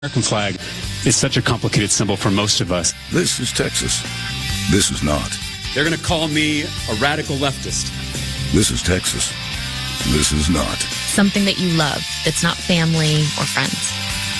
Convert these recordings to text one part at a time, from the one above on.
American flag is such a complicated symbol for most of us. This is Texas. This is not. They're going to call me a radical leftist. This is Texas. This is not. Something that you love that's not family or friends.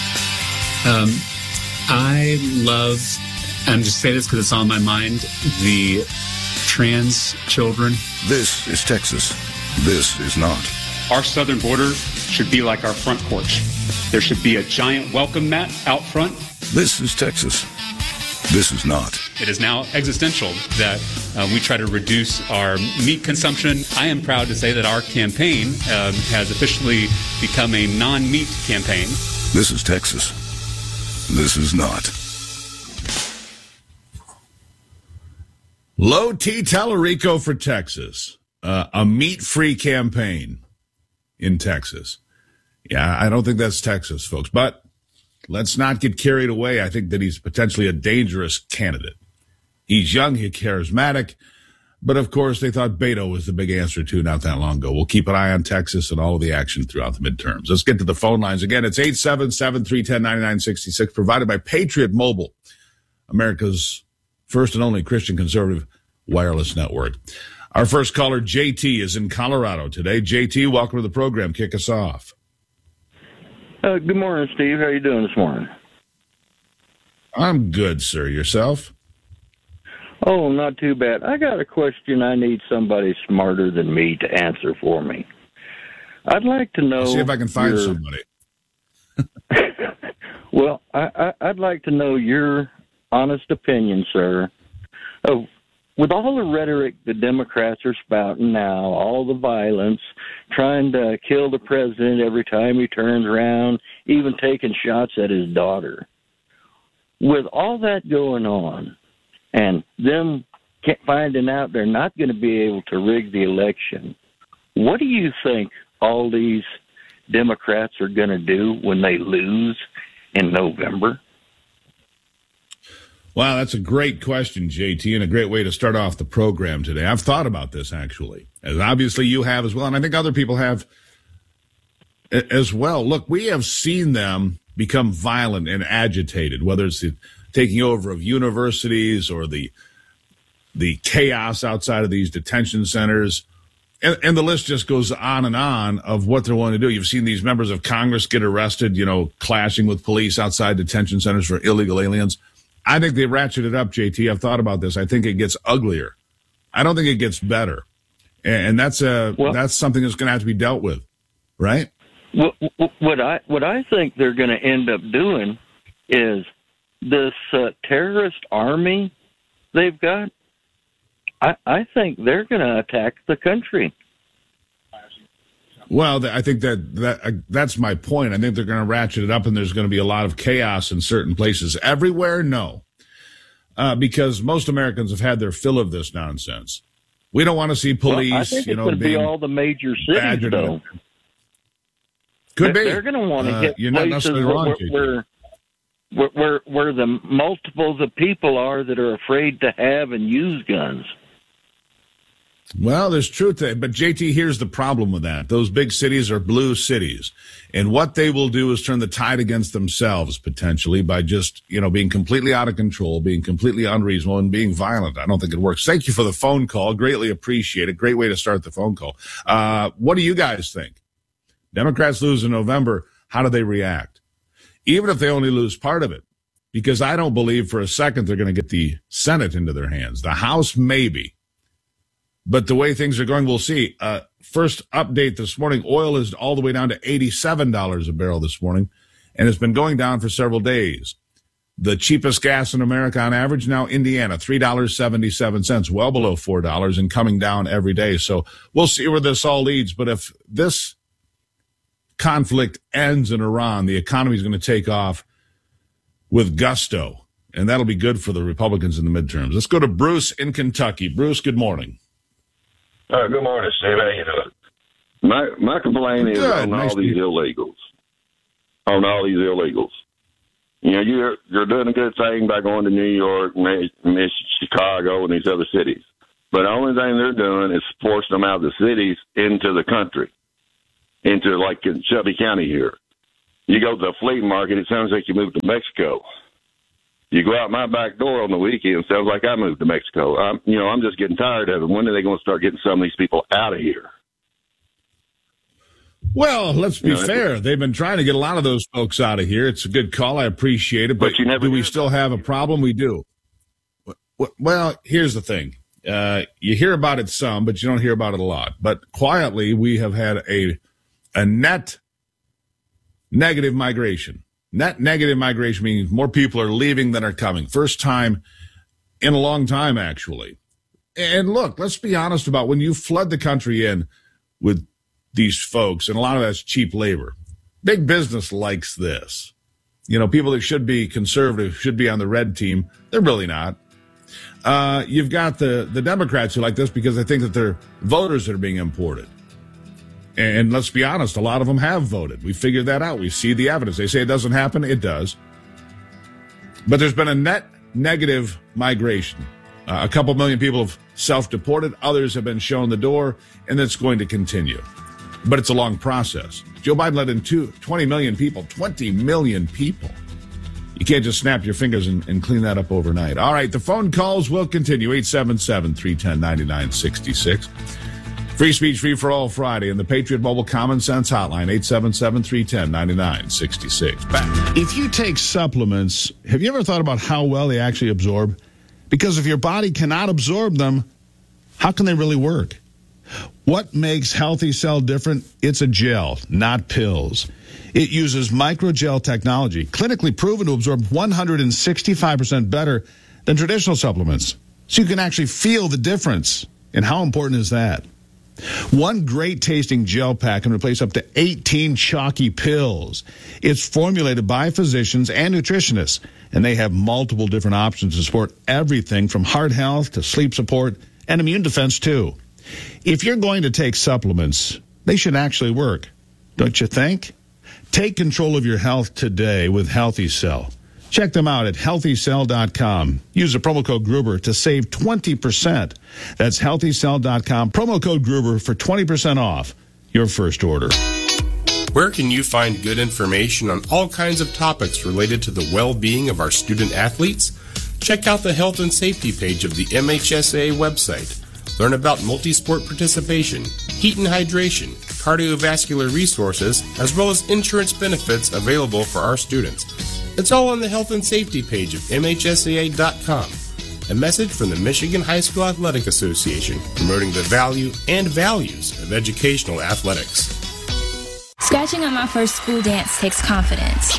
I love, and just say this because it's on my mind, the trans children. This is Texas. This is not. Our southern border should be like our front porch. There should be a giant welcome mat out front. This is Texas. This is not. It is now existential that we try to reduce our meat consumption. I am proud to say that our campaign has officially become a non-meat campaign. This is Texas. This is not. Low T Tallarico for Texas. A meat-free campaign in Texas. Yeah, I don't think that's Texas, folks. But let's not get carried away. I think that he's potentially a dangerous candidate. He's young, he's charismatic. But, of course, they thought Beto was the big answer, too, not that long ago. We'll keep an eye on Texas and all of the action throughout the midterms. Let's get to the phone lines again. It's 877-310-9966, provided by Patriot Mobile, America's first and only Christian conservative wireless network. Our first caller, JT, is in Colorado today. JT, welcome to the program. Kick us off. Good morning, Steve. How are you doing this morning? I'm good, sir. Yourself? Oh, not too bad. I got a question I need somebody smarter than me to answer for me. I'd like to know... I'll see if I can find somebody. Well, I'd like to know your honest opinion, sir, of with all the rhetoric the Democrats are spouting now, all the violence, trying to kill the president every time he turns around, even taking shots at his daughter. With all that going on, and them finding out they're not going to be able to rig the election, what do you think all these Democrats are going to do when they lose in November? Wow, that's a great question, JT, and a great way to start off the program today. I've thought about this, actually, as obviously you have as well, and I think other people have as well. Look, we have seen them become violent and agitated, whether it's the taking over of universities or the chaos outside of these detention centers, and the list just goes on and on of what they're wanting to do. You've seen these members of Congress get arrested, clashing with police outside detention centers for illegal aliens. I think they ratcheted up, JT. I've thought about this. I think it gets uglier. I don't think it gets better. And that's something that's going to have to be dealt with, right? What I think they're going to end up doing is this terrorist army they've got, I think they're going to attack the country. Well, I think that's my point. I think they're going to ratchet it up, and there's going to be a lot of chaos in certain places. Everywhere, no. Because most Americans have had their fill of this nonsense. We don't want to see police, I think it's going to be all the major cities, though. Could be. They're going to want to hit places where the multiples of people are that are afraid to have and use guns. Well, there's truth to it, but JT, here's the problem with that. Those big cities are blue cities, and what they will do is turn the tide against themselves, potentially, by just, being completely out of control, being completely unreasonable, and being violent. I don't think it works. Thank you for the phone call. Greatly appreciate it. Great way to start the phone call. What do you guys think? Democrats lose in November. How do they react? Even if they only lose part of it, because I don't believe for a second they're going to get the Senate into their hands. The House, maybe. But the way things are going, we'll see. First update this morning, oil is all the way down to $87 a barrel this morning, and it's been going down for several days. The cheapest gas in America on average now, Indiana, $3.77, well below $4 and coming down every day. So we'll see where this all leads. But if this conflict ends in Iran, the economy is going to take off with gusto, and that'll be good for the Republicans in the midterms. Let's go to Bruce in Kentucky. Bruce, good morning. Good morning, Steve. How you doing? My complaint is on all these illegals. You're doing a good thing by going to New York, Chicago, and these other cities. But the only thing they're doing is forcing them out of the cities into the country, into like in Shelby County here. You go to the flea market, it sounds like you moved to Mexico. You go out my back door on the weekend, it sounds like I moved to Mexico. I'm just getting tired of it. When are they going to start getting some of these people out of here? Well, let's be fair. They've been trying to get a lot of those folks out of here. It's a good call. I appreciate it. But do we still have a problem? We do. Well, here's the thing. You hear about it some, but you don't hear about it a lot. But quietly, we have had a net negative migration. Net negative migration means more people are leaving than are coming. First time in a long time, actually. And look, let's be honest about when you flood the country in with these folks, and a lot of that's cheap labor. Big business likes this. People that should be conservative, should be on the red team, they're really not. You've got the Democrats who like this because they think that they're voters that are being imported. And let's be honest, a lot of them have voted. We figured that out. We see the evidence. They say it doesn't happen. It does. But there's been a net negative migration. A couple million people have self-deported. Others have been shown the door, and it's going to continue. But it's a long process. Joe Biden let in 20 million people. 20 million people. You can't just snap your fingers and clean that up overnight. All right, the phone calls will continue. 877-310-9966. Free speech, free for all Friday. And the Patriot Mobile Common Sense Hotline, 877-310-9966. Back. If you take supplements, have you ever thought about how well they actually absorb? Because if your body cannot absorb them, how can they really work? What makes Healthy Cell different? It's a gel, not pills. It uses microgel technology, clinically proven to absorb 165% better than traditional supplements. So you can actually feel the difference. And how important is that? One great tasting gel pack can replace up to 18 chalky pills. It's formulated by physicians and nutritionists, and they have multiple different options to support everything from heart health to sleep support and immune defense too. If you're going to take supplements, they should actually work, don't you think? Take control of your health today with Healthy Cell. Check them out at HealthyCell.com. Use the promo code Gruber to save 20%. That's HealthyCell.com. Promo code Gruber for 20% off your first order. Where can you find good information on all kinds of topics related to the well-being of our student athletes? Check out the health and safety page of the MHSAA website. Learn about multi-sport participation, heat and hydration, cardiovascular resources, as well as insurance benefits available for our students. It's all on the health and safety page of MHSAA.com. A message from the Michigan High School Athletic Association, promoting the value and values of educational athletics. Scratching on my first school dance takes confidence.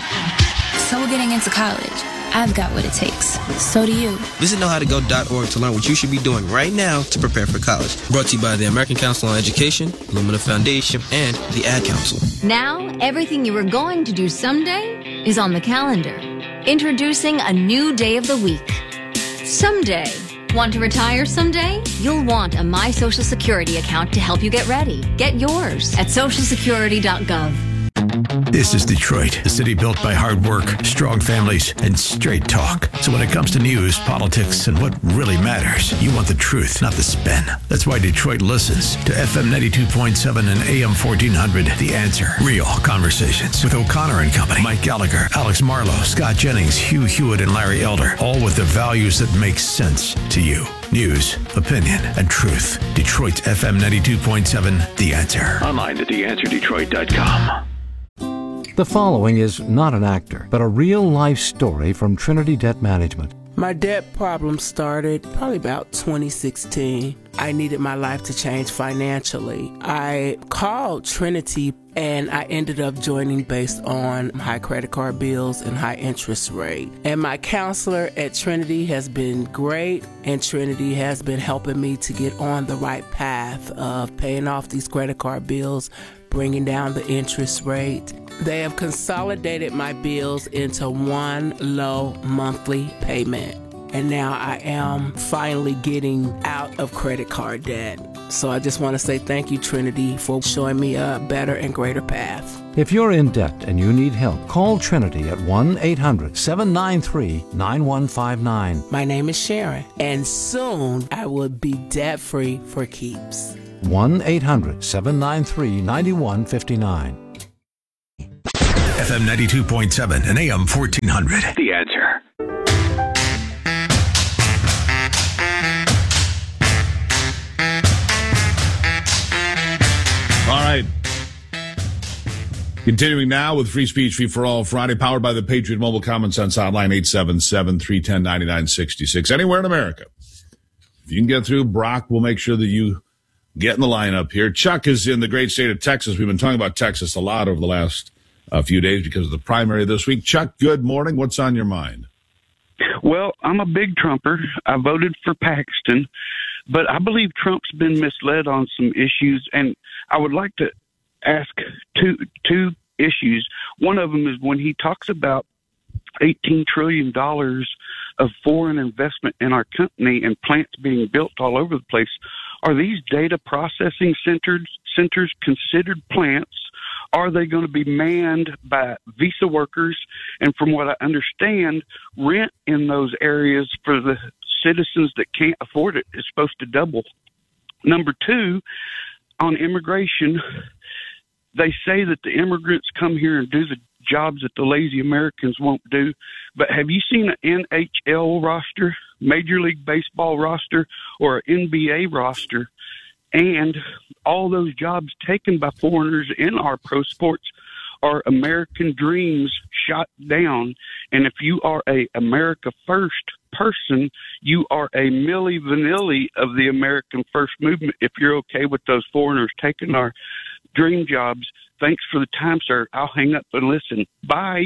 So getting into college, I've got what it takes. So do you. Visit knowhowtogo.org to learn what you should be doing right now to prepare for college. Brought to you by the American Council on Education, Lumina Foundation, and the Ad Council. Now, everything you were going to do someday is on the calendar. Introducing a new day of the week. Someday. Want to retire someday? You'll want a My Social Security account to help you get ready. Get yours at socialsecurity.gov. This is Detroit, the city built by hard work, strong families, and straight talk. So when it comes to news, politics, and what really matters, you want the truth, not the spin. That's why Detroit listens to FM 92.7 and AM 1400, The Answer. Real conversations with O'Connor and Company, Mike Gallagher, Alex Marlowe, Scott Jennings, Hugh Hewitt, and Larry Elder, all with the values that make sense to you. News, opinion, and truth. Detroit's FM 92.7, The Answer. Online at theanswerdetroit.com. The following is not an actor, but a real-life story from Trinity Debt Management. My debt problem started probably about 2016. I needed my life to change financially. I called Trinity and I ended up joining based on high credit card bills and high interest rate. And my counselor at Trinity has been great, and Trinity has been helping me to get on the right path of paying off these credit card bills, bringing down the interest rate. They have consolidated my bills into one low monthly payment. And now I am finally getting out of credit card debt. So I just want to say thank you, Trinity, for showing me a better and greater path. If you're in debt and you need help, call Trinity at 1-800-793-9159. My name is Sharon, and soon I will be debt-free for keeps. 1-800-793-9159. FM 92.7 and AM 1400. The Answer. All right. Continuing now with Free Speech, Free for All Friday, powered by the Patriot Mobile Common Sense Hotline, 877-310-9966. Anywhere in America. If you can get through, Brock will make sure that you get in the lineup here. Chuck is in the great state of Texas. We've been talking about Texas a lot over the last few days because of the primary this week. Chuck, good morning. What's on your mind? Well, I'm a big Trumper. I voted for Paxton, but I believe Trump's been misled on some issues, and I would like to ask two issues. One of them is when he talks about $18 trillion of foreign investment in our company and plants being built all over the place. Are these data processing centers considered plants? Are they going to be manned by visa workers? And from what I understand, rent in those areas for the citizens that can't afford it is supposed to double. Number two, on immigration, they say that the immigrants come here and do the jobs that the lazy Americans won't do. But have you seen an NHL roster, Major League Baseball roster, or an NBA roster? And all those jobs taken by foreigners in our pro sports are American dreams shot down. And if you are a America First person, you are a Milli Vanilli of the American First movement if you're okay with those foreigners taking our dream jobs. Thanks for the time, sir. I'll hang up and listen. Bye.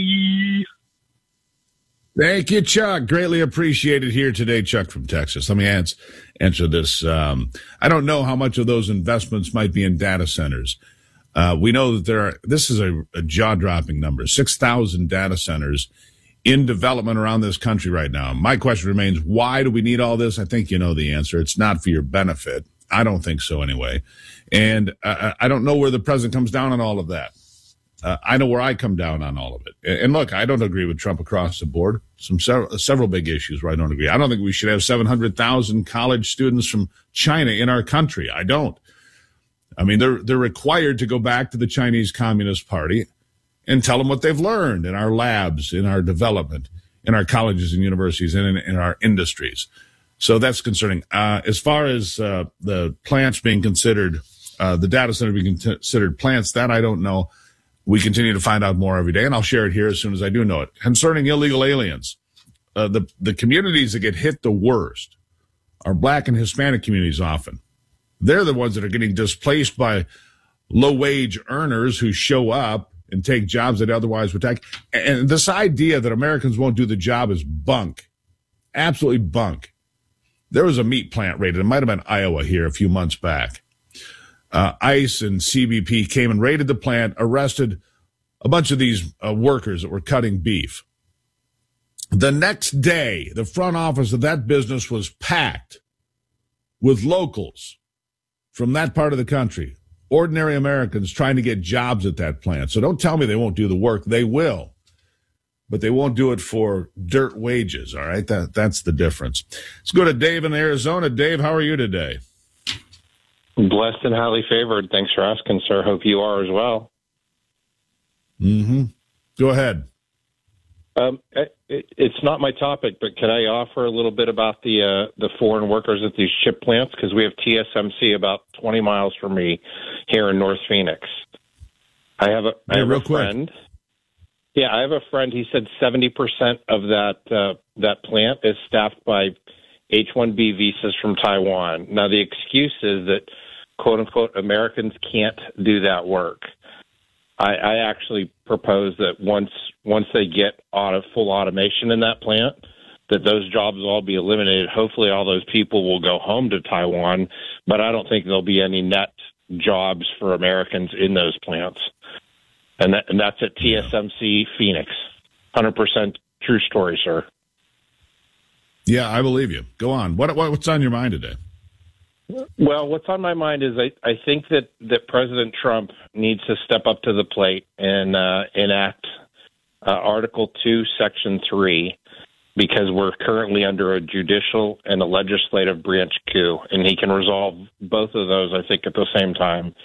Thank you, Chuck. Greatly appreciated here today, Chuck from Texas. Let me answer this. I don't know how much of those investments might be in data centers. We know that this is a jaw-dropping number, 6,000 data centers in development around this country right now. My question remains, why do we need all this? I think you know the answer. It's not for your benefit. I don't think so anyway. And I don't know where the president comes down on all of that. I know where I come down on all of it. And look, I don't agree with Trump across the board. Several big issues where I don't agree. I don't think we should have 700,000 college students from China in our country. I don't. I mean, they're required to go back to the Chinese Communist Party and tell them what they've learned in our labs, in our development, in our colleges and universities, and in our industries. So that's concerning. As far as the plants being considered, the data center being considered plants, that I don't know. We continue to find out more every day, and I'll share it here as soon as I do know it. Concerning illegal aliens, the communities that get hit the worst are Black and Hispanic communities often. They're the ones that are getting displaced by low-wage earners who show up and take jobs that otherwise would take. And this idea that Americans won't do the job is bunk. Absolutely bunk. There was a meat plant raided. It might have been Iowa here a few months back. ICE and CBP came and raided the plant, arrested a bunch of these workers that were cutting beef. The next day, the front office of that business was packed with locals from that part of the country, ordinary Americans trying to get jobs at that plant. So don't tell me they won't do the work. They will. But they won't do it for dirt wages, all right? That's the difference. Let's go to Dave in Arizona. Dave, how are you today? Blessed and highly favored. Thanks for asking, sir. Hope you are as well. Mm-hmm. Go ahead. It's not my topic, but can I offer a little bit about the foreign workers at these chip plants? Because we have TSMC about 20 miles from me here in North Phoenix. I have a friend. Yeah, I have a friend. He said 70% of that plant is staffed by H-1B visas from Taiwan. Now, the excuse is that, quote unquote, Americans can't do that work. I actually propose that once they get full automation in that plant, that those jobs will all be eliminated. Hopefully all those people will go home to Taiwan, but I don't think there'll be any net jobs for Americans in those plants. And that's at TSMC Phoenix. 100% true story, sir. Yeah, I believe you. Go on. What's on your mind today? Well, what's on my mind is I think that President Trump needs to step up to the plate and enact Article 2, Section 3, because we're currently under a judicial and a legislative branch coup, and he can resolve both of those, I think, at the same time.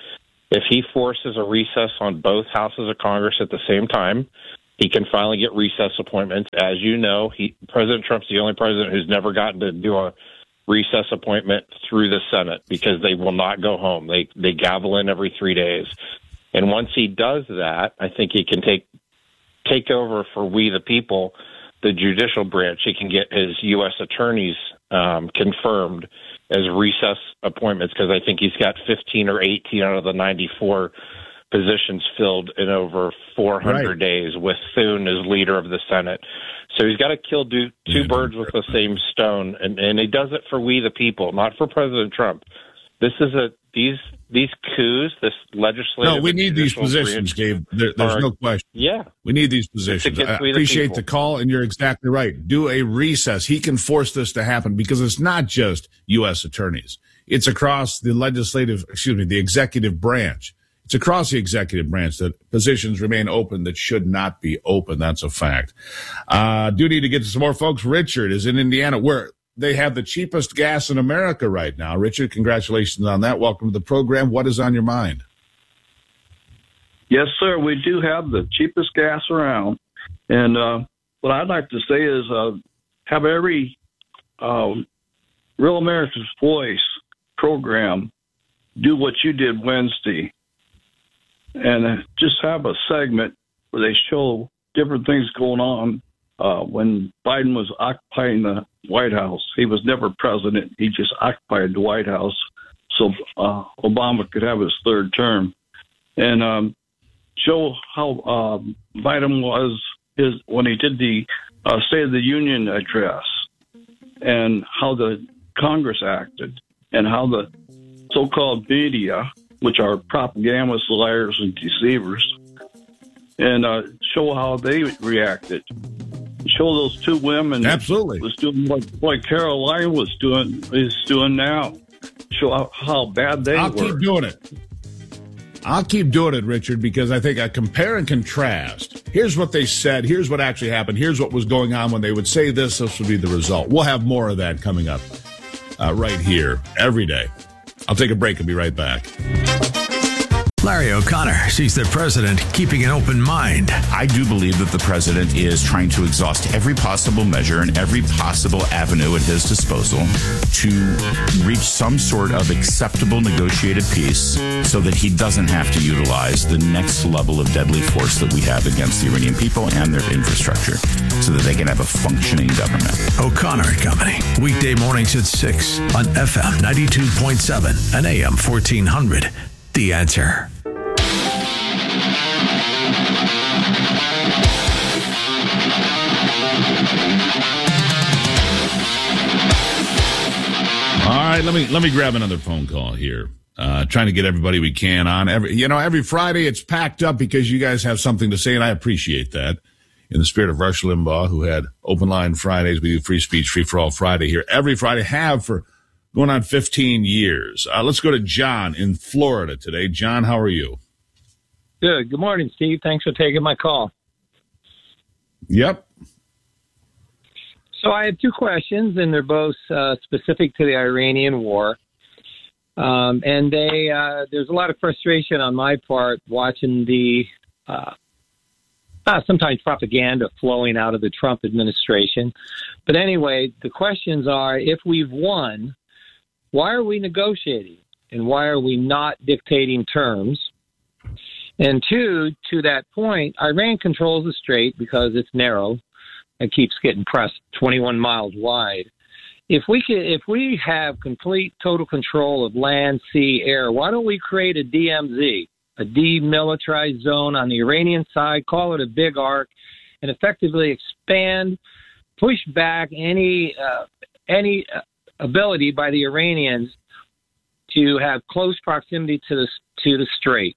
If he forces a recess on both houses of Congress at the same time, he can finally get recess appointments. As you know, President Trump's the only president who's never gotten to do a recess appointment through the Senate because they will not go home. They gavel in every 3 days. And once he does that, I think he can take over for we the people, the judicial branch. He can get his U.S. attorneys confirmed as recess appointments because I think he's got 15 or 18 out of the 94 positions filled in over 400 days with Thune as leader of the Senate. So he's got to kill two birds with the same stone, and he does it for we the people, not for President Trump. This is these coups, this legislative. No, we need these positions, Dave. There's no question. Yeah, we need these positions. I appreciate the call, and you're exactly right. Do a recess. He can force this to happen because it's not just U.S. attorneys. It's across the the executive branch. It's across the executive branch that positions remain open that should not be open. That's a fact. Do need to get to some more folks. Richard is in Indiana, where they have the cheapest gas in America right now. Richard, congratulations on that. Welcome to the program. What is on your mind? Yes, sir. We do have the cheapest gas around. And what I'd like to say is have every Real America's Voice program do what you did Wednesday. And just have a segment where they show different things going on. When Biden was occupying the White House, he was never president. He just occupied the White House so Obama could have his third term. And show how Biden was when he did the State of the Union address and how the Congress acted and how the so-called media, which are propagandists, liars, and deceivers, and show how they reacted. Show those two women absolutely was doing like Caroline is doing now. Show how bad they were. I'll keep doing it, Richard, because I think I compare and contrast. Here's what they said. Here's what actually happened. Here's what was going on when they would say this. This would be the result. We'll have more of that coming up right here every day. I'll take a break and be right back. Larry O'Connor sees the president keeping an open mind. I do believe that the president is trying to exhaust every possible measure and every possible avenue at his disposal to reach some sort of acceptable negotiated peace so that he doesn't have to utilize the next level of deadly force that we have against the Iranian people and their infrastructure so that they can have a functioning government. O'Connor and Company, weekday mornings at 6 on FM 92.7 and AM 1400. The Answer. All right, let me grab another phone call here. Trying to get everybody we can on. Every Friday it's packed up because you guys have something to say, and I appreciate that. In the spirit of Rush Limbaugh, who had Open Line Fridays, we do Free Speech, Free for All Friday here every Friday, have for going on 15 years. Let's go to John in Florida today. John, how are you? Good. Good morning, Steve. Thanks for taking my call. Yep. So I have two questions, and they're both specific to the Iranian war. And there's a lot of frustration on my part watching the sometimes propaganda flowing out of the Trump administration. But anyway, the questions are, if we've won, why are we negotiating? And why are we not dictating terms? And two, to that point, Iran controls the strait because it's narrow. It keeps getting pressed 21 miles wide. If we have complete total control of land, sea, air, why don't we create a DMZ, a demilitarized zone on the Iranian side, call it a big arc, and effectively expand, push back any ability by the Iranians to have close proximity to the strait.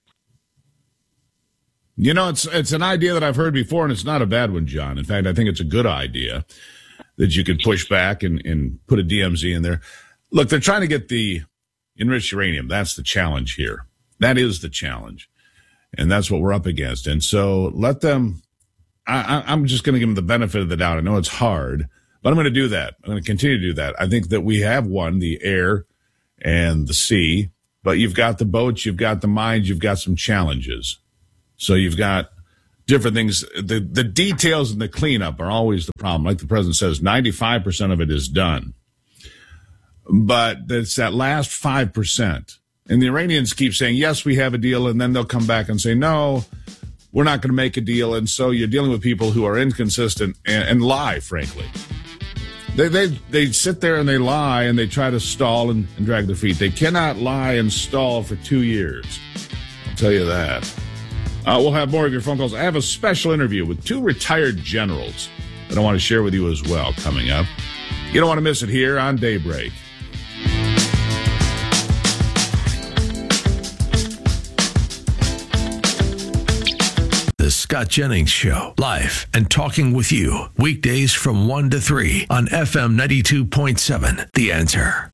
You know, it's an idea that I've heard before, and it's not a bad one, John. In fact, I think it's a good idea that you could push back and put a DMZ in there. Look, they're trying to get the enriched uranium. That's the challenge here. That is the challenge. And that's what we're up against. And so let them, I'm just going to give them the benefit of the doubt. I know it's hard, but I'm going to do that. I'm going to continue to do that. I think that we have won the air and the sea. But you've got the boats, you've got the mines, you've got some challenges. So you've got different things. The details and the cleanup are always the problem. Like the president says, 95% of it is done. But it's that last 5%. And the Iranians keep saying, yes, we have a deal. And then they'll come back and say, no, we're not going to make a deal. And so you're dealing with people who are inconsistent and lie, frankly. They sit there and they lie and they try to stall and drag their feet. They cannot lie and stall for 2 years. I'll tell you that. We'll have more of your phone calls. I have a special interview with 2 retired generals that I want to share with you as well coming up. You don't want to miss it here on Daybreak. The Scott Jennings Show, live and talking with you, weekdays from 1 to 3 on FM 92.7, The Answer.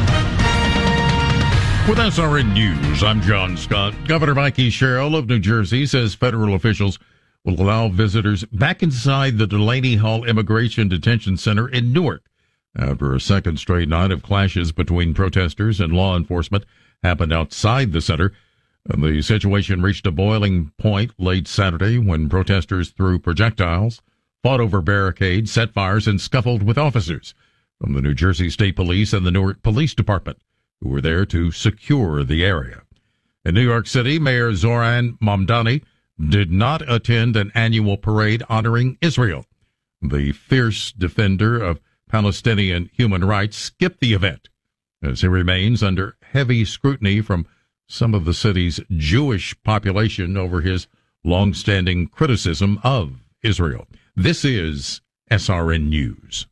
With SRN News, I'm John Scott. Governor Mikey Sherrill of New Jersey says federal officials will allow visitors back inside the Delaney Hall Immigration Detention Center in Newark after a second straight night of clashes between protesters and law enforcement happened outside the center. And the situation reached a boiling point late Saturday when protesters threw projectiles, fought over barricades, set fires, and scuffled with officers from the New Jersey State Police and the Newark Police Department, who were there to secure the area. In New York City, Mayor Zoran Mamdani did not attend an annual parade honoring Israel. The fierce defender of Palestinian human rights skipped the event as he remains under heavy scrutiny from some of the city's Jewish population over his long-standing criticism of Israel. This is SRN News.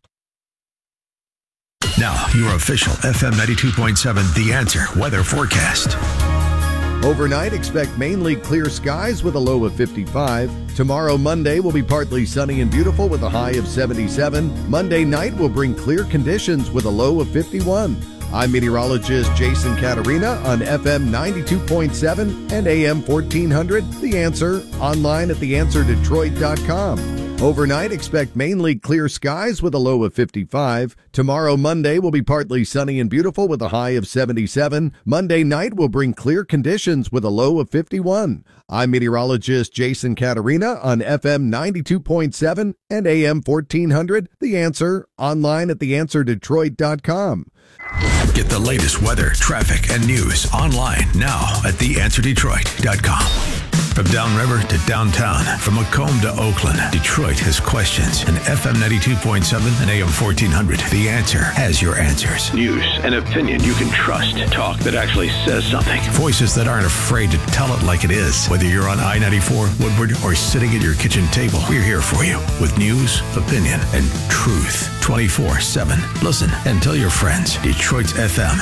Now, your official FM 92.7 The Answer weather forecast. Overnight, expect mainly clear skies with a low of 55. Tomorrow, Monday, will be partly sunny and beautiful with a high of 77. Monday night will bring clear conditions with a low of 51. I'm meteorologist Jason Caterina on FM 92.7 and AM 1400. The Answer, online at theanswerdetroit.com. Overnight, expect mainly clear skies with a low of 55. Tomorrow, Monday, will be partly sunny and beautiful with a high of 77. Monday night will bring clear conditions with a low of 51. I'm meteorologist Jason Caterina on FM 92.7 and AM 1400. The Answer, online at theanswerdetroit.com. Get the latest weather, traffic, and news online now at theanswerdetroit.com. From downriver to downtown, from Macomb to Oakland, Detroit has questions. And FM 92.7 and AM 1400, The Answer has your answers. News and opinion you can trust. Talk that actually says something. Voices that aren't afraid to tell it like it is. Whether you're on I-94, Woodward, or sitting at your kitchen table, we're here for you with news, opinion, and truth 24/7. Listen and tell your friends. Detroit's FM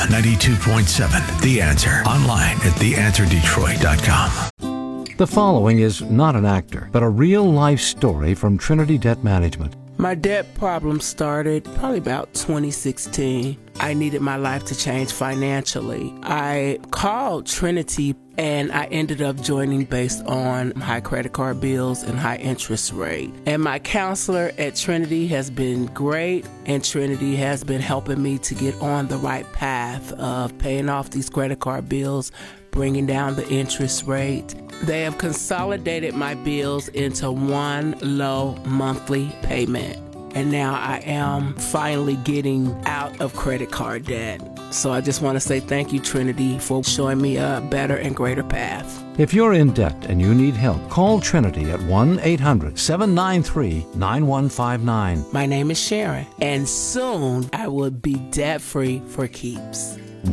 92.7, The Answer. Online at theanswerdetroit.com. The following is not an actor, but a real-life story from Trinity Debt Management. My debt problem started probably about 2016. I needed my life to change financially. I called Trinity and I ended up joining based on high credit card bills and high interest rate. And my counselor at Trinity has been great, and Trinity has been helping me to get on the right path of paying off these credit card bills, bringing down the interest rate. They have consolidated my bills into one low monthly payment. And now I am finally getting out of credit card debt. So I just want to say thank you, Trinity, for showing me a better and greater path. If you're in debt and you need help, call Trinity at 1-800-793-9159. My name is Sharon, and soon I will be debt-free for keeps.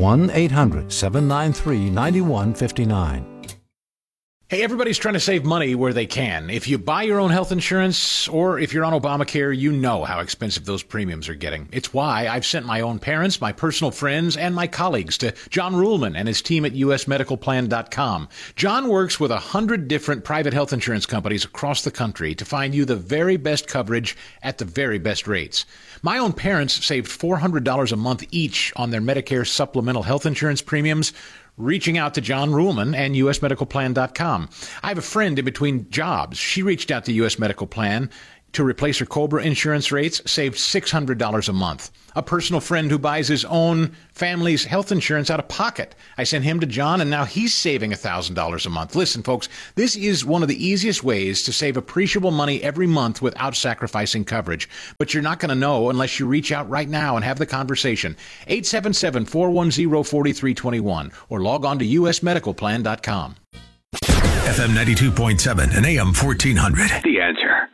1-800-793-9159. Hey, everybody's trying to save money where they can. If you buy your own health insurance or if you're on Obamacare, you know how expensive those premiums are getting. It's why I've sent my own parents, my personal friends, and my colleagues to John Ruhlman and his team at usmedicalplan.com. John works with 100 different private health insurance companies across the country to find you the very best coverage at the very best rates. My own parents saved $400 a month each on their Medicare supplemental health insurance premiums, reaching out to John Ruhlman and usmedicalplan.com. I have a friend in between jobs. She reached out to US Medical Plan to replace her COBRA insurance rates saved $600 a month. A personal friend who buys his own family's health insurance out of pocket. I sent him to John, and now he's saving $1,000 a month. Listen, folks, this is one of the easiest ways to save appreciable money every month without sacrificing coverage. But you're not going to know unless you reach out right now and have the conversation. 877-410-4321 or log on to usmedicalplan.com. FM 92.7 and AM 1400. The Answer.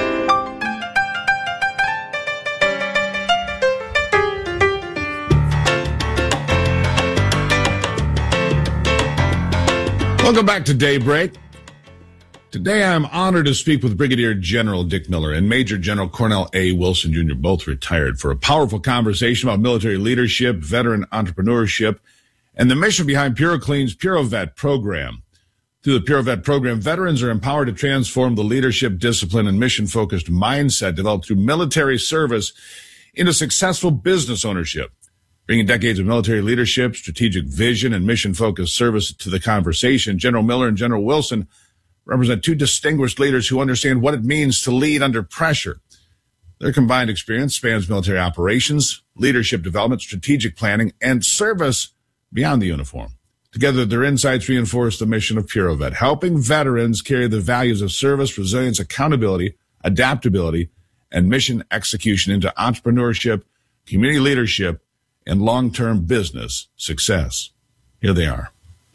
Welcome back to Daybreak. Today I'm honored to speak with Brigadier General Dick Miller and Major General Cornell A. Wilson, Jr., both retired, for a powerful conversation about military leadership, veteran entrepreneurship, and the mission behind PuroClean's PuroVet program. Through the PuroVet program, veterans are empowered to transform the leadership, discipline, and mission-focused mindset developed through military service into successful business ownership. Bringing decades of military leadership, strategic vision, and mission-focused service to the conversation, General Miller and General Wilson represent two distinguished leaders who understand what it means to lead under pressure. Their combined experience spans military operations, leadership development, strategic planning, and service beyond the uniform. Together, their insights reinforce the mission of PuroVet, helping veterans carry the values of service, resilience, accountability, adaptability, and mission execution into entrepreneurship, community leadership, and long-term business success. Here they are.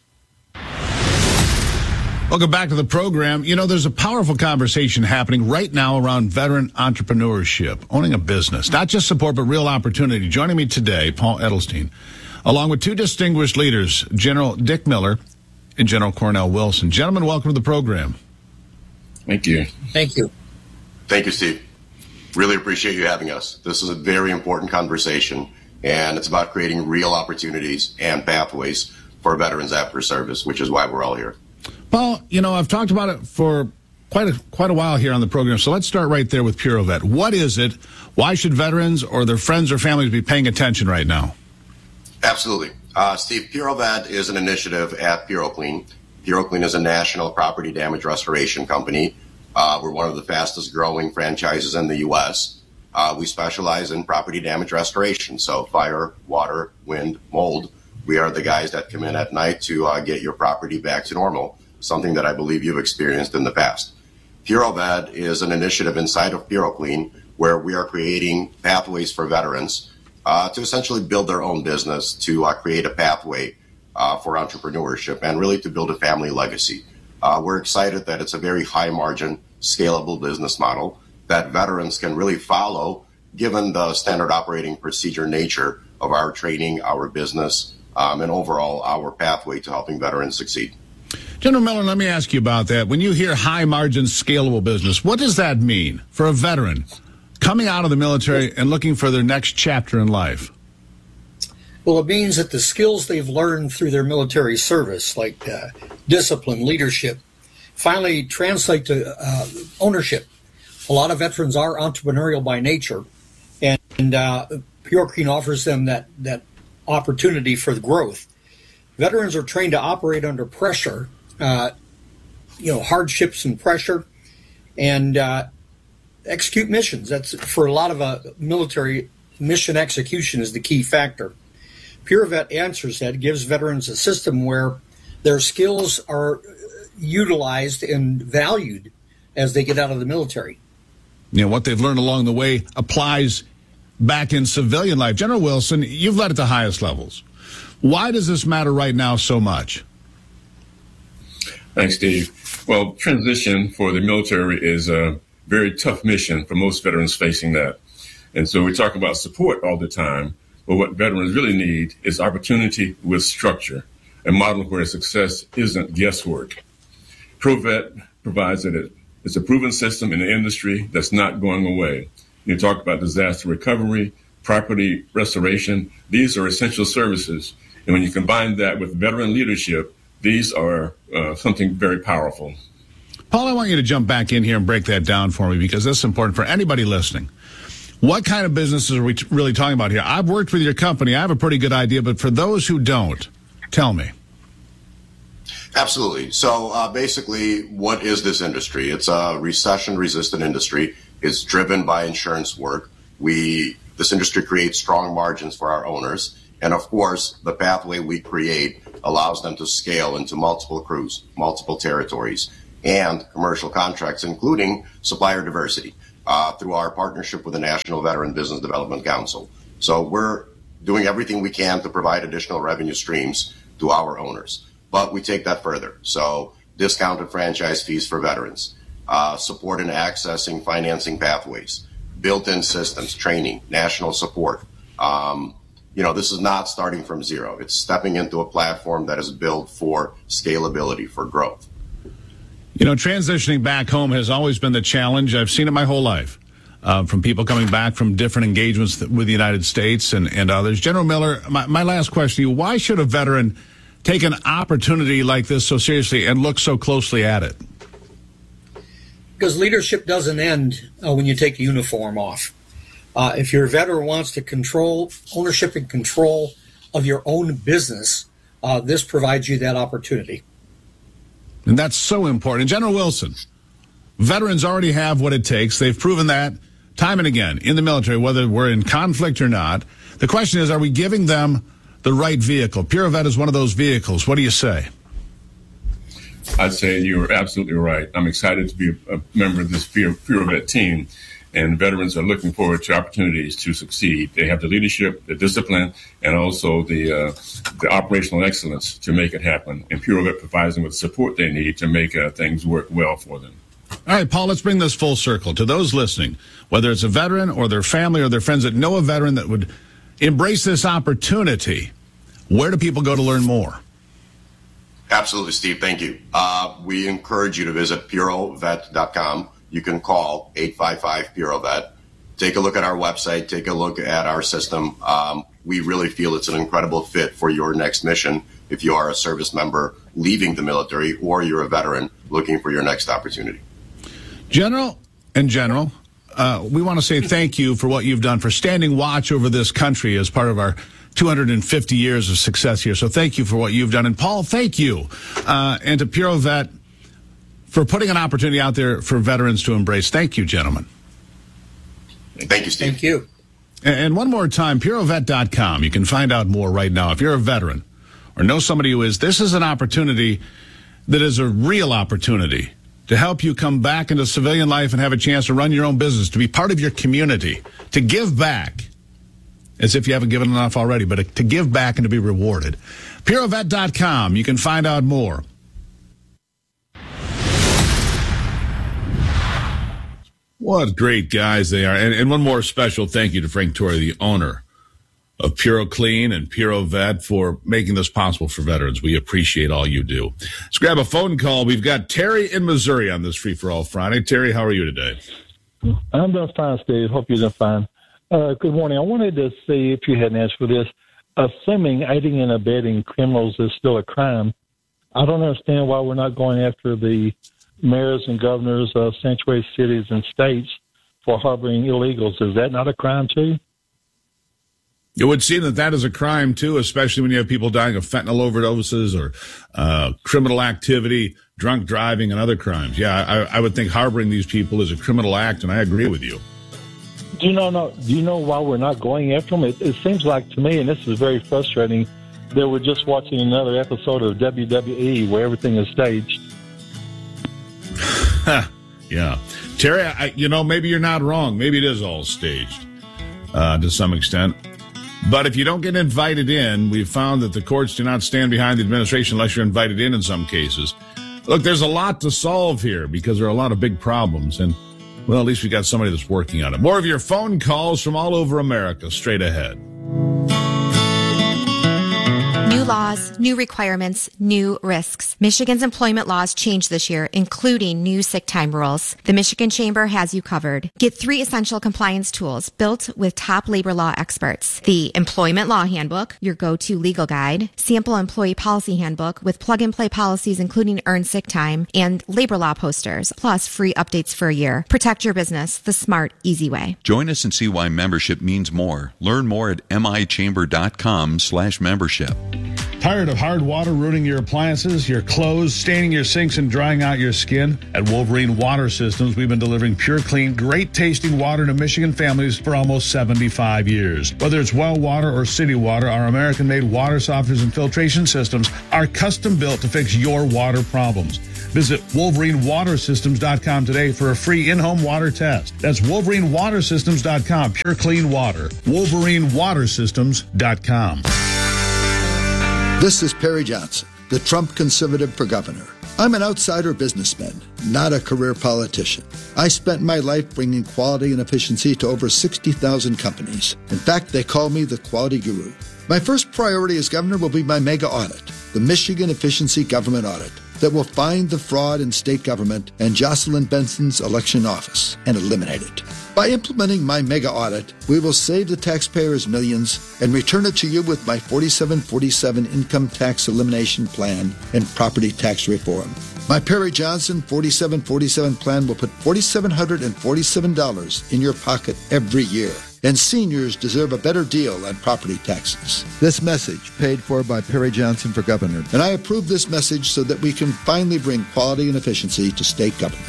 Welcome back to the program. You know, there's a powerful conversation happening right now around veteran entrepreneurship, owning a business, not just support, but real opportunity. Joining me today, Paul Edelstein, along with two distinguished leaders, General Dick Miller and General Cornell Wilson. Gentlemen, welcome to the program. Thank you. Thank you. Thank you, Steve. Really appreciate you having us. This is a very important conversation, and it's about creating real opportunities and pathways for veterans after service, which is why we're all here. Paul, you know, I've talked about it for quite a while here on the program, so let's start right there with PuroVet. What is it? Why should veterans or their friends or families be paying attention right now? Absolutely. Steve, PuroVet is an initiative at PuroClean. PuroClean is a national property damage restoration company. We're one of the fastest growing franchises in the U.S. We specialize in property damage restoration, so fire, water, wind, mold. We are the guys that come in at night to get your property back to normal, something that I believe you've experienced in the past. PuroVet is an initiative inside of PuroClean where we are creating pathways for veterans to essentially build their own business, to create a pathway for entrepreneurship, and really to build a family legacy. We're excited that it's a very high-margin, scalable business model that veterans can really follow, given the standard operating procedure nature of our training, our business, and overall our pathway to helping veterans succeed. General Miller, let me ask you about that. When you hear high-margin, scalable business, what does that mean for a veteran coming out of the military and looking for their next chapter in life? Well, it means that the skills they've learned through their military service, like discipline, leadership, finally translate to ownership. A lot of veterans are entrepreneurial by nature, and PuroClean offers them that opportunity for the growth. Veterans are trained to operate under pressure, hardships and pressure, and execute missions. That's for a lot of military mission execution is the key factor. PuroVet answers that, gives veterans a system where their skills are utilized and valued as they get out of the military. You know, what they've learned along the way applies back in civilian life. General Wilson, you've led at the highest levels. Why does this matter right now so much? Thanks, Steve. Well, transition for the military is a very tough mission for most veterans facing that. And so we talk about support all the time, but what veterans really need is opportunity with structure, a model where success isn't guesswork. PuroVet provides that it's a proven system in the industry that's not going away. You talk about disaster recovery, property restoration. These are essential services. And when you combine that with veteran leadership, these are something very powerful. Paul, I want you to jump back in here and break that down for me, because that's important for anybody listening. What kind of businesses are we really talking about here? I've worked with your company. I have a pretty good idea, but for those who don't, tell me. Absolutely. So basically, what is this industry? It's a recession-resistant industry. is driven by insurance work. This industry creates strong margins for our owners. And of course, the pathway we create allows them to scale into multiple crews, multiple territories, and commercial contracts, including supplier diversity, through our partnership with the National Veteran Business Development Council. So we're doing everything we can to provide additional revenue streams to our owners. But we take that further. So discounted franchise fees for veterans, support in accessing financing pathways, built-in systems, training, national support. This is not starting from zero. It's stepping into a platform that is built for scalability, for growth. Transitioning back home has always been the challenge. I've seen it my whole life, from people coming back from different engagements with the United States and others. General Miller, my last question to you, why should a veteran take an opportunity like this so seriously and look so closely at it? Because leadership doesn't end when you take the uniform off. If your veteran wants to control ownership and control of your own business, this provides you that opportunity. And that's so important. General Wilson, veterans already have what it takes. They've proven that time and again in the military, whether we're in conflict or not. The question is, are we giving them the right vehicle? PureVet is one of those vehicles. What do you say? I'd say you're absolutely right. I'm excited to be a member of this PureVet team, and veterans are looking forward to opportunities to succeed. They have the leadership, the discipline, and also the operational excellence to make it happen. And PureVet provides them with the support they need to make things work well for them. All right, Paul, let's bring this full circle to those listening, whether it's a veteran or their family or their friends that know a veteran that would embrace this opportunity. Where do people go to learn more? Absolutely, Steve. Thank you. We encourage you to visit purovet.com. You can call 855-PuroVet. Take a look at our website. Take a look at our system. We really feel it's an incredible fit for your next mission if you are a service member leaving the military or you're a veteran looking for your next opportunity. General, we want to say thank you for what you've done, for standing watch over this country as part of our 250 years of success here. So thank you for what you've done. And Paul, thank you. And to PuroVet for putting an opportunity out there for veterans to embrace. Thank you, gentlemen. Thank you, Steve. Thank you. And one more time, purovet.com. You can find out more right now. If you're a veteran or know somebody who is, this is an opportunity that is a real opportunity to help you come back into civilian life and have a chance to run your own business, to be part of your community, to give back, as if you haven't given enough already, but to give back and to be rewarded. purovet.com. You can find out more. What great guys they are. And one more special thank you to Frank Torrey, the owner of PuroClean and PuroVet, for making this possible for veterans. We appreciate all you do. Let's grab a phone call. We've got Terry in Missouri on this Free for All Friday. Terry, how are you today? I'm doing fine, Steve. Hope you're doing fine. Good morning. I wanted to see if you had an answer for this. Assuming aiding and abetting criminals is still a crime, I don't understand why we're not going after the mayors and governors of sanctuary cities and states for harboring illegals. Is that not a crime, too? It would seem that is a crime, too, especially when you have people dying of fentanyl overdoses or criminal activity, drunk driving, and other crimes. Yeah, I would think harboring these people is a criminal act, and I agree with you. Do you know why we're not going after them? It seems like to me, and this is very frustrating, that we're just watching another episode of WWE where everything is staged. Yeah. Terry, maybe you're not wrong. Maybe it is all staged to some extent. But if you don't get invited in, we've found that the courts do not stand behind the administration unless you're invited in some cases. Look, there's a lot to solve here because there are a lot of big problems. And, well, at least we got somebody that's working on it. More of your phone calls from all over America straight ahead. New laws, new requirements, new risks. Michigan's employment laws changed this year, including new sick time rules. The Michigan Chamber has you covered. Get 3 essential compliance tools built with top labor law experts. The Employment Law Handbook, your go-to legal guide, Sample Employee Policy Handbook with plug-and-play policies including earned sick time, and labor law posters, plus free updates for a year. Protect your business the smart, easy way. Join us and see why membership means more. Learn more at michamber.com/membership. Tired of hard water ruining your appliances, your clothes, staining your sinks, and drying out your skin? At Wolverine Water Systems, we've been delivering pure, clean, great-tasting water to Michigan families for almost 75 years. Whether it's well water or city water, our American-made water softeners and filtration systems are custom-built to fix your water problems. Visit WolverineWaterSystems.com today for a free in-home water test. That's WolverineWaterSystems.com. Pure, clean water. WolverineWaterSystems.com. This is Perry Johnson, the Trump conservative for governor. I'm an outsider businessman, not a career politician. I spent my life bringing quality and efficiency to over 60,000 companies. In fact, they call me the quality guru. My first priority as governor will be my mega audit, the Michigan Efficiency Government Audit, that will find the fraud in state government and Jocelyn Benson's election office and eliminate it. By implementing my mega audit, we will save the taxpayers millions and return it to you with my 4747 income tax elimination plan and property tax reform. My Perry Johnson 4747 plan will put $4,747 in your pocket every year. And seniors deserve a better deal on property taxes. This message paid for by Perry Johnson for governor. And I approve this message so that we can finally bring quality and efficiency to state government.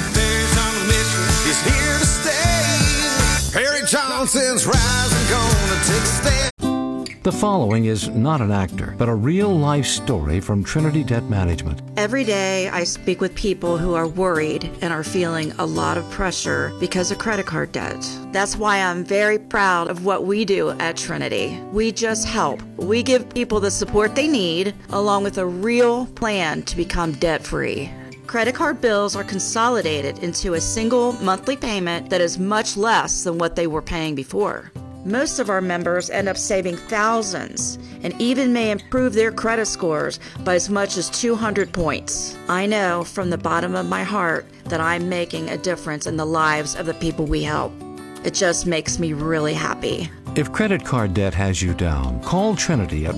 Is here to stay. Perry Johnson's rising, gonna take a stand. The following is not an actor, but a real-life story from Trinity Debt Management. Every day I speak with people who are worried and are feeling a lot of pressure because of credit card debt. That's why I'm very proud of what we do at Trinity. We just help. We give people the support they need, along with a real plan to become debt-free. Credit card bills are consolidated into a single monthly payment that is much less than what they were paying before. Most of our members end up saving thousands and even may improve their credit scores by as much as 200 points. I know from the bottom of my heart that I'm making a difference in the lives of the people we help. It just makes me really happy. If credit card debt has you down, call Trinity at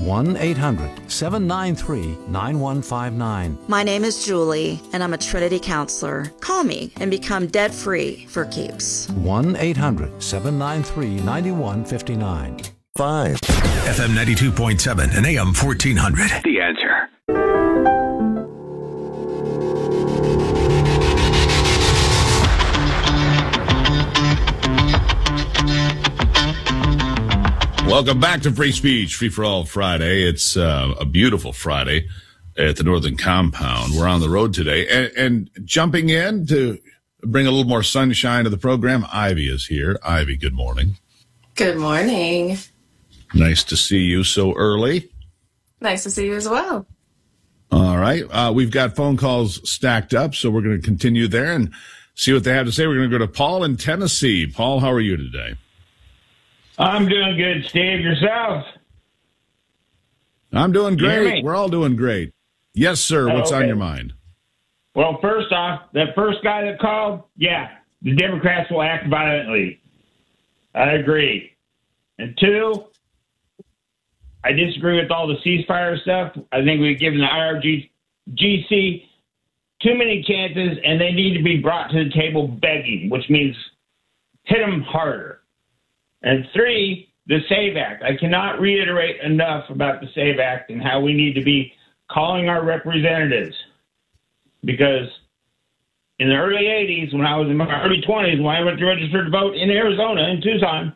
1-800-793-9159. My name is Julie, and I'm a Trinity counselor. Call me and become debt-free for keeps. 1-800-793-9159. 5. FM 92.7 and AM 1400. The Answer. Welcome back to Free Speech, Free for All Friday. It's a beautiful Friday at the Northern Compound. We're on the road today. And jumping in to bring a little more sunshine to the program, Ivy is here. Ivy, good morning. Good morning. Nice to see you so early. Nice to see you as well. All right. We've got phone calls stacked up, so we're going to continue there and see what they have to say. We're going to go to Paul in Tennessee. Paul, how are you today? I'm doing good, Steve. Yourself? I'm doing great. We're all doing great. Yes, sir. What's on your mind? Well, first off, that first guy that called, yeah, the Democrats will act violently. I agree. And two, I disagree with all the ceasefire stuff. I think we've given the IRGC too many chances, and they need to be brought to the table begging, which means hit them harder. And three, the SAVE Act. I cannot reiterate enough about the SAVE Act and how we need to be calling our representatives. Because in the early 80s, when I was in my early 20s, when I went to register to vote in Arizona, in Tucson,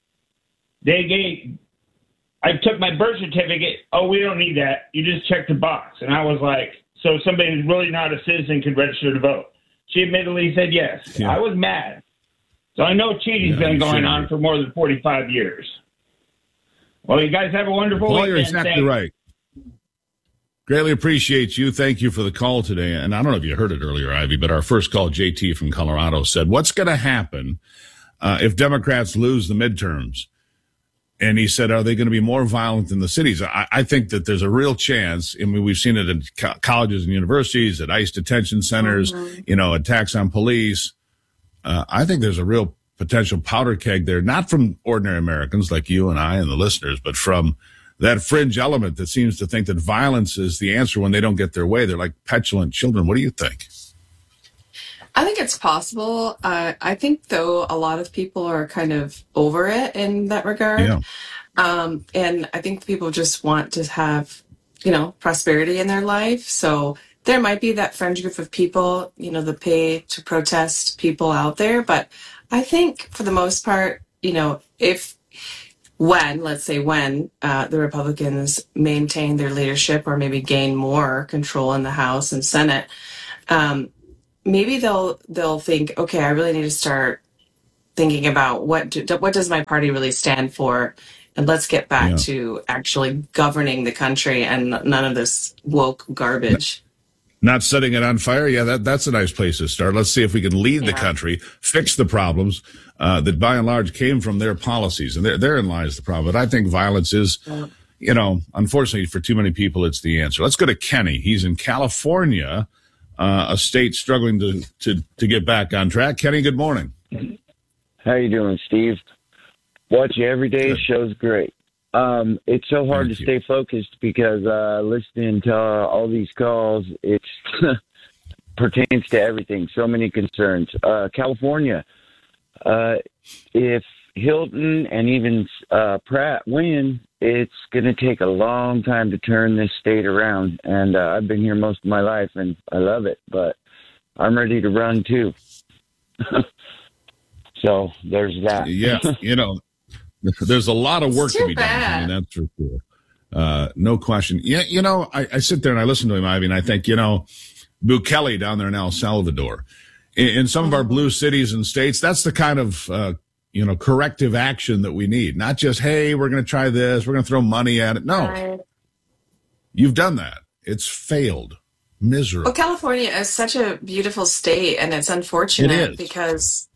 I took my birth certificate. Oh, we don't need that. You just check the box. And I was like, so somebody who's really not a citizen could register to vote. She admittedly said yes. Yeah. I was mad. So I know cheating's been going on for more than 45 years. Well, you guys have a wonderful weekend. You're exactly right. Greatly appreciate you. Thank you for the call today. And I don't know if you heard it earlier, Ivy, but our first call, JT from Colorado, said, what's going to happen if Democrats lose the midterms? And he said, are they going to be more violent in the cities? I think that there's a real chance. I mean, we've seen it in colleges and universities, at ICE detention centers, attacks on police. I think there's a real potential powder keg there, not from ordinary Americans like you and I and the listeners, but from that fringe element that seems to think that violence is the answer when they don't get their way. They're like petulant children. What do you think? I think it's possible. I think, though, a lot of people are kind of over it in that regard. Yeah. And I think people just want to have prosperity in their life. So there might be that fringe group of people, the pay to protest people out there. But I think for the most part, when the Republicans maintain their leadership or maybe gain more control in the House and Senate, maybe they'll think, okay, I really need to start thinking about what does my party really stand for, and let's get back to actually governing the country and none of this woke garbage. Not setting it on fire. Yeah, that's a nice place to start. Let's see if we can lead the country, fix the problems that by and large came from their policies. And therein lies the problem. But I think violence is, unfortunately for too many people, it's the answer. Let's go to Kenny. He's in California, a state struggling to get back on track. Kenny, good morning. How you doing, Steve? Watch you every day. Show's great. It's so hard to stay focused because listening to all these calls, it pertains to everything. So many concerns. California, if Hilton and even Pratt win, it's going to take a long time to turn this state around. And I've been here most of my life, and I love it. But I'm ready to run, too. So there's that. Yeah, there's a lot of work to be done. I mean, that's for sure. No question. Yeah, I sit there and I listen to him, Ivy, and I think, Bukele down there in El Salvador, in some of our blue cities and states, that's the kind of, corrective action that we need. Not just, hey, we're going to try this, we're going to throw money at it. No, you've done that. It's failed. Miserable. Well, California is such a beautiful state, and it's unfortunate because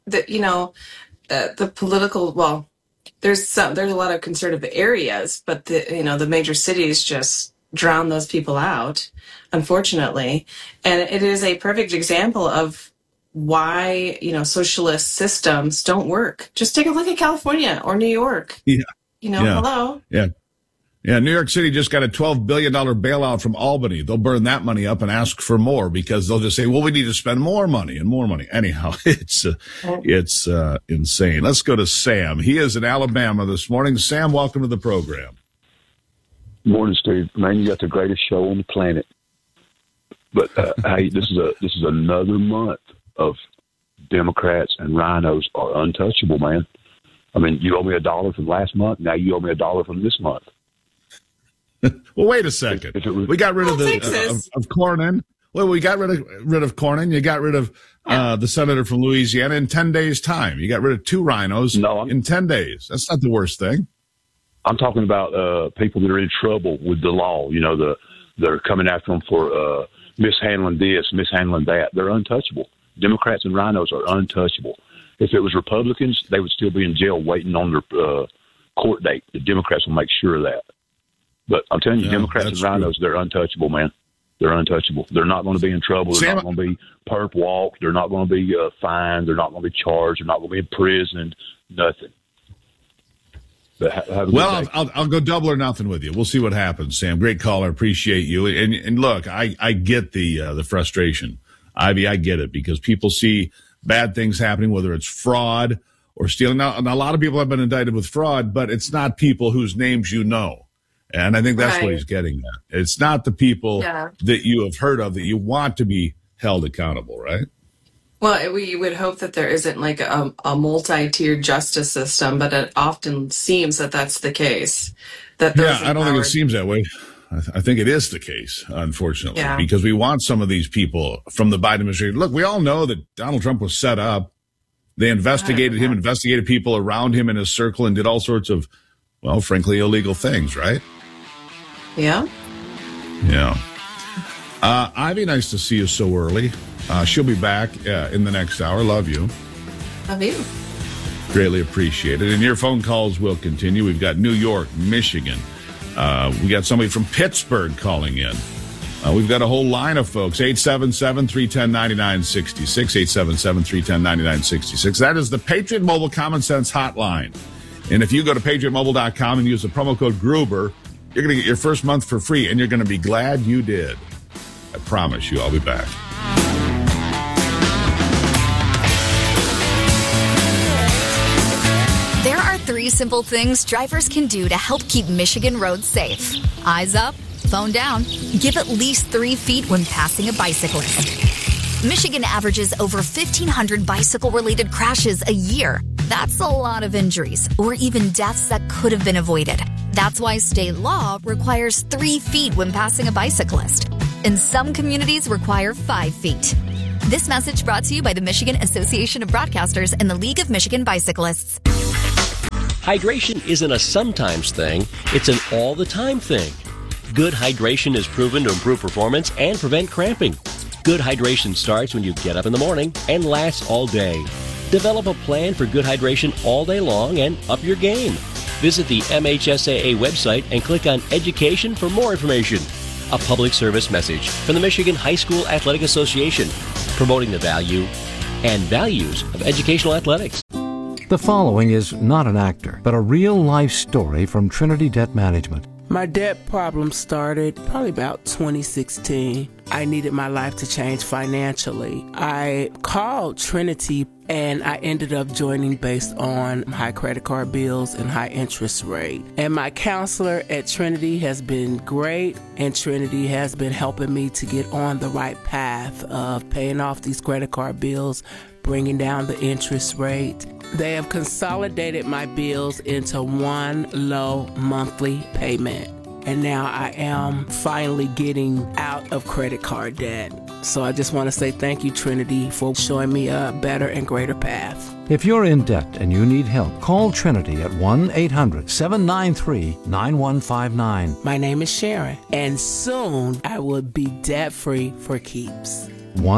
the political, there's a lot of conservative areas, but the major cities just drown those people out, unfortunately. And it is a perfect example of why, socialist systems don't work. Just take a look at California or New York. Yeah. Hello. Yeah. Yeah, New York City just got a $12 billion bailout from Albany. They'll burn that money up and ask for more because they'll just say, well, we need to spend more money and more money. Anyhow, it's insane. Let's go to Sam. He is in Alabama this morning. Sam, welcome to the program. Morning, Steve. Man, you got the greatest show on the planet. But hey, this is another month of Democrats and rhinos are untouchable, man. I mean, you owe me $1 from last month. Now you owe me $1 from this month. Well, wait a second. We got rid of Cornyn. Well, we got rid of Cornyn. You got rid of the senator from Louisiana in 10 days' time. You got rid of 2 rhinos in 10 days. That's not the worst thing. I'm talking about people that are in trouble with the law. They're coming after them for mishandling this, mishandling that. They're untouchable. Democrats and rhinos are untouchable. If it was Republicans, they would still be in jail waiting on their court date. The Democrats will make sure of that. But I'm telling you, Democrats and rhinos, they're untouchable, man. They're untouchable. They're not going to be in trouble. They're not going to be perp walked. They're not going to be fined. They're not going to be charged. They're not going to be imprisoned. Nothing. Well, I'll go double or nothing with you. We'll see what happens, Sam. Great caller. Appreciate you. And look, I get the frustration. Ivy, I get it because people see bad things happening, whether it's fraud or stealing. Now, a lot of people have been indicted with fraud, but it's not people whose names you know. And I think that's what he's getting at. It's not the people that you have heard of that you want to be held accountable, right? Well, we would hope that there isn't like a multi-tiered justice system, but it often seems that that's the case. I don't think it seems that way. I think it is the case, unfortunately, because we want some of these people from the Biden administration. Look, we all know that Donald Trump was set up. They investigated him, investigated people around him in his circle, and did all sorts of, well, frankly, illegal things, right? Yeah. Yeah. Ivy, nice to see you so early. She'll be back in the next hour. Love you. Love you. Greatly appreciated. And your phone calls will continue. We've got New York, Michigan. We got somebody from Pittsburgh calling in. We've got a whole line of folks. 877-310-9966. 877-310-9966. That is the Patriot Mobile Common Sense Hotline. And if you go to patriotmobile.com and use the promo code Gruber, you're going to get your first month for free, and you're going to be glad you did. I promise you. I'll be back. There are 3 simple things drivers can do to help keep Michigan roads safe. Eyes up, Phone down. Give at least 3 feet when passing a bicyclist. Michigan averages over 1,500 bicycle-related crashes a year. That's a lot of injuries, or even deaths that could have been avoided. That's why state law requires 3 feet when passing a bicyclist. And some communities require 5 feet. This message brought to you by the Michigan Association of Broadcasters and the League of Michigan Bicyclists. Hydration isn't a sometimes thing, it's an all-the-time thing. Good hydration is proven to improve performance and prevent cramping. Good hydration starts when you get up in the morning and lasts all day. Develop a plan for good hydration all day long and up your game. Visit the MHSAA website and click on Education for more information. A public service message from the Michigan High School Athletic Association, promoting the value and values of educational athletics. The following is not an actor, but a real-life story from Trinity Debt Management. My debt problem started probably about 2016. I needed my life to change financially. I called Trinity and I ended up joining based on high credit card bills and high interest rate. And my counselor at Trinity has been great, and Trinity has been helping me to get on the right path of paying off these credit card bills, bringing down the interest rate. They have consolidated my bills into one low monthly payment. And now I am finally getting out of credit card debt. So I just want to say thank you, Trinity, for showing me a better and greater path. If you're in debt and you need help, call Trinity at 1-800-793-9159. My name is Sharon, and soon I will be debt-free for keeps.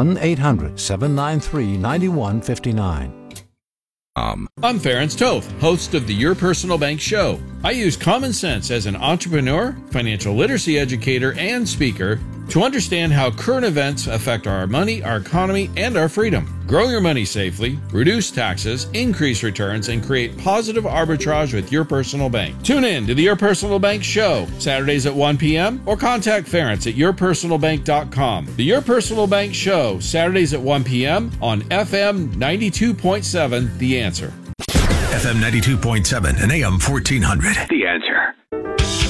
1-800-793-9159. I'm Ference Toth, host of the Your Personal Bank Show. I use common sense as an entrepreneur, financial literacy educator, and speaker to understand how current events affect our money, our economy, and our freedom. Grow your money safely, reduce taxes, increase returns, and create positive arbitrage with Your Personal Bank. Tune in to the Your Personal Bank Show, Saturdays at 1 p.m. or contact Ference at yourpersonalbank.com. The Your Personal Bank Show, Saturdays at 1 p.m. on FM 92.7, The Answer. FM 92.7 and AM 1400. The Answer.